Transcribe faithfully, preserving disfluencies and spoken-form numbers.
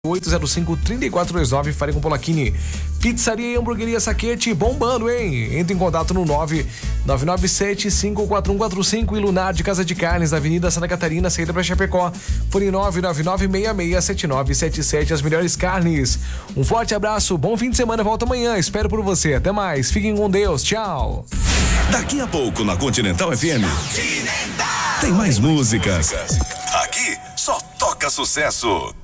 oito zero cinco, três quatro dois nove, fale com o Polacchini. Pizzaria e Hamburgueria Saquete, bombando, hein? Entre em contato no nove nove nove sete, cinco quatro um quatro cinco e Lunar de Casa de Carnes, na Avenida Santa Catarina, saída para Chapecó. Fone nove nove nove seis seis sete nove sete sete, as melhores carnes. Um forte abraço, bom fim de semana, volta amanhã, espero por você. Até mais, fiquem com Deus, tchau. Daqui a pouco na Continental F M. Continental. Tem mais músicas. Aqui só toca sucesso.